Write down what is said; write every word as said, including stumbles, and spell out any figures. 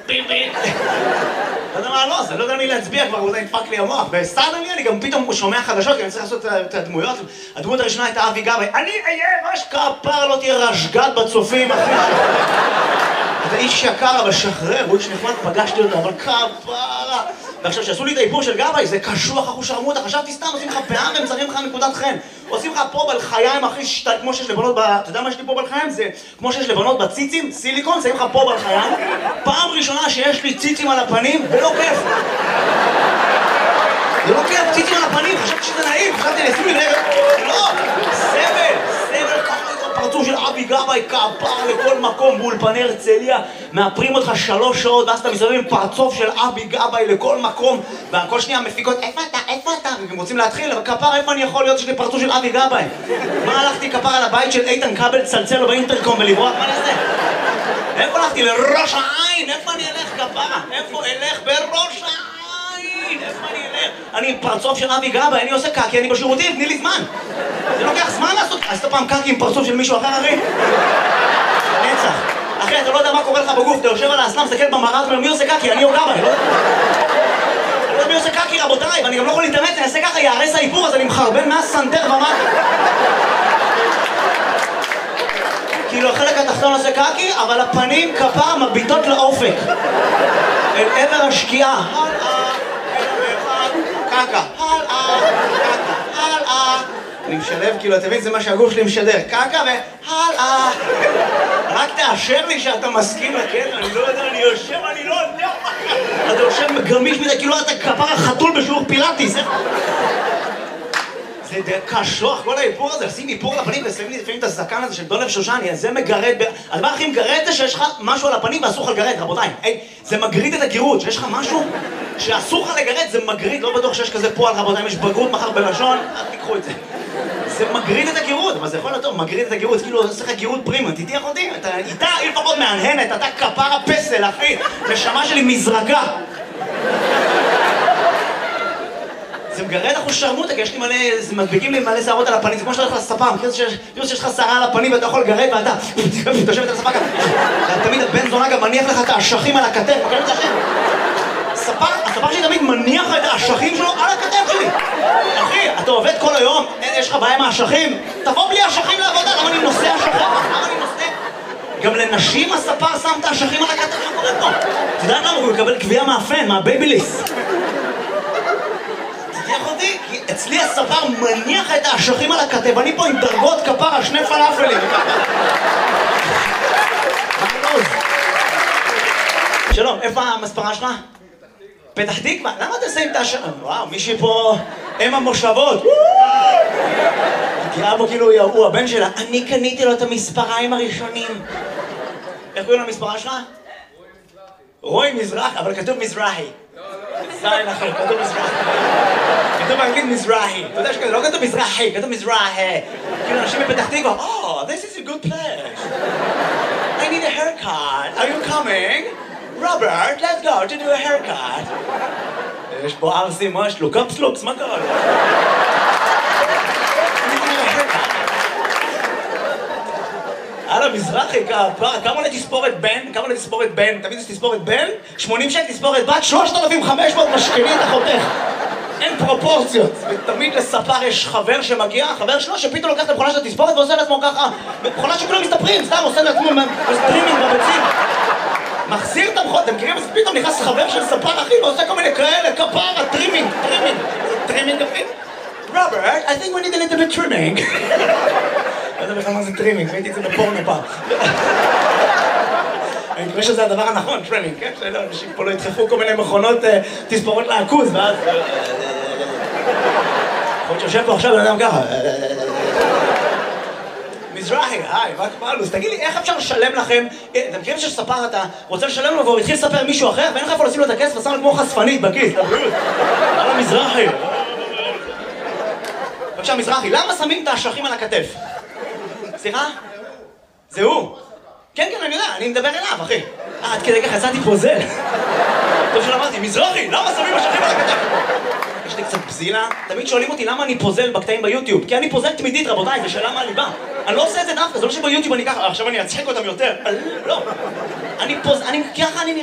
בים בים. לא יודע מה, לא, זה לא יודע מי להצביע כבר, אולי נדפק לי המוח. וסטארדלי אני גם פתאום שומע חדשות, כי אני צריך לעשות את הדמויות. הדמות הראשונה הייתה אבי גבאי. אני אהיה ראש כפר, לא תהיה רשגת בצופים, אחי. אתה איש יקר, אבל שחרר, הוא איש נחמד, פגשתי אותו, אבל כפרה. ועכשיו, שעשו לי את האיפור של גבאי, זה קשוח, אחו שרמוטה, חשבתי סתם, עושים לך פאה והם זרים לך נקודת חן. עושים לך פה בלחיים, אחי, שתי, כמו שיש לבנות ב... אתה יודע מה יש לי פה בלחיים? זה כמו שיש לבנות בציצים, סיליקון, שמים לך פה בלחיים. פעם ראשונה שיש לי ציצים על הפנים, ולא כיף. זה לא כיף, ציצים על הפנים, חשבתי שזה נעים, חשבתי לשים לי רגע, לא, סבל, סבל, ככה איזה פרצוף של אבי גבאי, כפר לכל מקום באולפני הרצליה, מאפרים אותך שלוש שעות, ואז אתה מסתובב עם פרצוף של אבי גבאי לכל מקום, וכל שנייה מפיקות, איפה אתה, איפה אתה? והם רוצים להתחיל, אבל כפר, איפה אני יכול להיות שיש לי פרצוף של אבי גבאי? מה הלכתי כפר על הבית של איתן כבל, צלצל לו באינטרקום ולברוח, מה נעשה? איפה הלכתי? לראש העין, איפה אני אלך כפרה? איפה אלך בראש העין? איפה אני אלך? אני עם פרצוף של אבי גבאי, אני עושה קקי, אני בשירותים, תני לי זמן. זה לוקח זמן לעשות, עשית פעם קקי עם פרצוף של מישהו אחר, אחי? נצח. אחי, אתה לא יודע מה קורה לך בגוף, אתה יושב על האסלאם, מסתכל במראה, ואומר, מי עושה קקי? אני או גבאי, לא יודע. אני לא יודע מי עושה קקי, רבותיי, ואני גם לא יכול להתאמץ, אני אעשה ככה, יערס האיפור, אז אני מחרבן מהסנטר ומטה. כאילו החלק התחתון עושה קקי, אבל הפנים כפר מביטות לאופק. אל עבר השקיעה. הלאה, קקה, הלאה, קקה, הלאה. אני משלב, כאילו, אתה מבין, זה מה שהגוף שלי משדר. קקה והלאה. רק תאשר לי שאתה מסכים לקטע, אני לא יודע, אני יושב, אני לא יודע. אתה יושב גמיש מזה, כאילו אתה כפר החתול בשיעור פילאטיס. זה קשוח, כל האיפור הזה, לשים איפור לפנים ושמים לי לפעמים את הזקן הזה של דולב שושני, זה מגרד, הדבר הכי מגרד זה שיש לך משהו על הפנים ואסור לך לגרד, רבותיי. זה מגריד את הגירות, שיש לך משהו שאסור לך לגרד, זה מגריד, לא בטוח שיש כזה פועל, רבותיי, אם יש בגרות מחר בלשון, אל תיקחו את זה. זה מגריד את הגירות, אבל זה יכול להיות טוב, מגריד את הגירות, כאילו עושה לך גירות פרימה, תתיח אותי, אתה איתה היא לפחות מהנהנת, אתה כפר הפסל, אחי, נשמה שלי מזרקה. זה מגרד אחוז שרמוטה, כי יש לי מלא, זה מדביקים לי מלא שערות על הפנים, זה כמו שאתה הולך לספה, מכיר שיש לך שערה על הפנים ואתה יכול לגרד ואתה תושבת על הספה ככה. תמיד הבן זונה גם מניח לך את האשכים על הכתף, מכיר את זה השם? הספה שלי תמיד מניח את האשכים שלו על הכתף שלי. אחי, אתה עובד כל היום, יש לך בעיה עם האשכים? תבוא בלי האשכים לעבודה, למה אני נושא אשכים? למה אני נושא? גם לנשים הספה שם את האשכים על הכתף, מה קורה פה? אתה יודע למה? הוא מקבל קביעה מהפן, מהבייביליס. כי אצלי הספר מניח את האשכים על הכתב, אני פה עם דרגות כפרה, שני פלאפלים. שלום, איפה המספרה שלך? פתח תקווה? למה אתה שמים את האשכים? וואו, מישהי פה אם המושבות. תראה בו כאילו הוא הבן שלה. אני קניתי לו את המספריים הראשונים. איך קוראים למספרה שלך? רוי מזרחי, אבל כתוב מזרחי. זין אחר, כתוב מזרחי. כתוב באנגלית מזרחי. אתה יודע שכתוב, לא כתוב מזרחי, כתוב מזרחי. כאילו אנשים בפתח תקווה, Oh, this is a good place. I need a haircut. Are you coming? Robert, let's go to do a haircut. יש פה ארסי, מה יש לו? קפסלוקס, מה קרה לו? הלאה, מזרחי, כמה עולה תספורת בן? כמה עולה תספורת בן? תמיד יש תספורת בן? שמונים שקל תספורת בת, שלושת אלפים וחמש מאות משכני את החותך. אין פרופורציות. ותמיד לספר יש חבר שמגיע, חבר שלו שפתאום לוקח את המכונה של התספורת ועושה לעצמו ככה. מכונה שכולם מסתפרים, סתם עושה לעצמו סטרימינג בביצים. מחזיר את המכונה, אתם מכירים? אז פתאום נכנס חבר של ספר אחי ועושה כל מיני כאלה, כפרה, טרימינג, טרימינג. טרימינג אחי? Robert, I think we need a little bit trimming. לא יודע בכלל מה זה טרימינג, ראיתי את זה בפורנו פעם. אני מקווה שזה הדבר הנכון, טרימינג, כן? שלא, אנשים פה לא ידחפו כל מיני מכונות תספורות לעכוז, ואז... יכול להיות שיושב פה עכשיו בן אדם ככה. מזרחי, היי, מה קרה לו? אז תגיד לי, איך אפשר לשלם לכם? אתם מכירים שספר אתה רוצה לשלם לו והוא התחיל לספר מישהו אחר, ואין לך איפה לשים לו את הכסף, ושם לו כמו חשפנית בכיס, לבריאות. הלאה מזרחי. בבקשה, מזרחי, למה שמים את האשכים על הכתף? סליחה? זה הוא. כן, כן, אני יודע, אני מדבר אליו, אחי. אה, עד כדי ככה, יצאתי פוזל. טוב שלמדתי, מזרחי, למה שמים אשכים על הכתף? יש לי קצת בזילה. תמיד שואלים אותי למה אני פוזל בקטעים ביוטיוב. כי אני פוזל תמידית, רבותיי, זה שאלה מהליבה. אני לא עושה את זה דווקא, זה לא שביוטיוב אני ככה, עכשיו אני אצחק אותם יותר. לא. אני פוזל, אני, ככה אני נראה.